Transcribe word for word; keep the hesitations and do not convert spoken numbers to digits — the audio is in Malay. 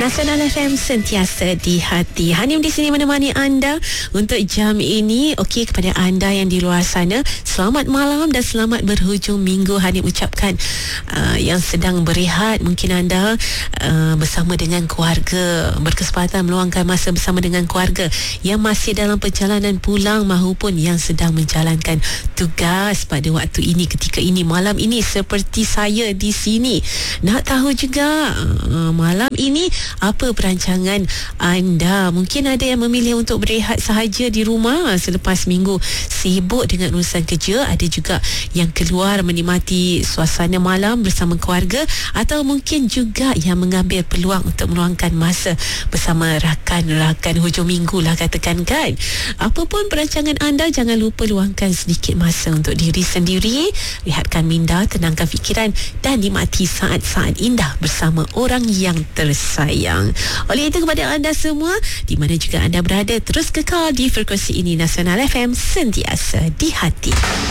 Nasional F M sentiasa di hati. Hanim di sini menemani anda untuk jam ini. Okey, kepada anda yang di luar sana, selamat malam dan selamat berhujung minggu. Hanim ucapkan uh, yang sedang berehat, mungkin anda uh, bersama dengan keluarga, berkesempatan meluangkan masa bersama dengan keluarga yang masih dalam perjalanan pulang maupun yang sedang menjalankan tugas pada waktu ini, ketika ini, malam ini, seperti saya di sini. Nak tahu juga uh, malam ini apa perancangan anda? Mungkin ada yang memilih untuk berehat sahaja di rumah selepas minggu sibuk dengan urusan kerja. Ada juga yang keluar menikmati suasana malam bersama keluarga, atau mungkin juga yang mengambil peluang untuk meluangkan masa bersama rakan-rakan hujung minggu lah, katakan kan. Apapun perancangan anda, jangan lupa luangkan sedikit masa untuk diri sendiri, rehatkan minda, tenangkan fikiran dan nikmati saat-saat indah bersama orang yang tersayang. Oleh itu, kepada anda semua di mana juga anda berada, terus kekal di frekuensi ini, Nasional F M sentiasa di hati.